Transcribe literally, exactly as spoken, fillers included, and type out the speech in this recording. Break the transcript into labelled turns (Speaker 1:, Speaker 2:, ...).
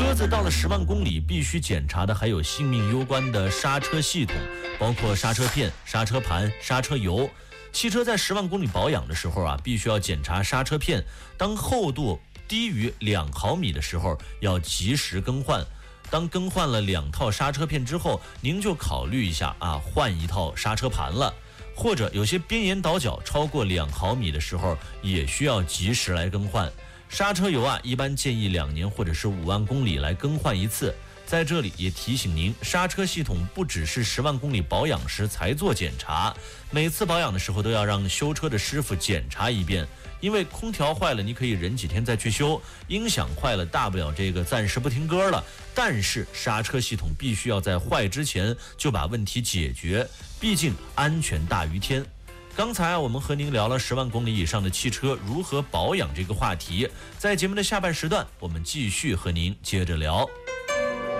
Speaker 1: 车子到了十万公里，必须检查的还有性命攸关的刹车系统，包括刹车片、刹车盘、刹车油。汽车在十万公里保养的时候啊，必须要检查刹车片，当厚度低于两毫米的时候，要及时更换。当更换了两套刹车片之后，您就考虑一下啊，换一套刹车盘了。或者有些边沿倒角超过两毫米的时候，也需要及时来更换。刹车油啊，一般建议两年或者是五万公里来更换一次。在这里也提醒您，刹车系统不只是十万公里保养时才做检查，每次保养的时候都要让修车的师傅检查一遍。因为空调坏了，你可以忍几天再去修；音响坏了，大不了这个暂时不听歌了。但是刹车系统必须要在坏之前就把问题解决，毕竟安全大于天。刚才啊，我们和您聊了十万公里以上的汽车如何保养这个话题，在节目的下半时段，我们继续和您接着聊。